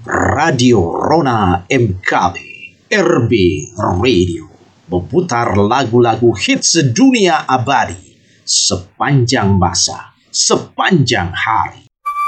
Radio Rona MKB RB Radio memutar lagu-lagu hits dunia abadi sepanjang masa, sepanjang hari.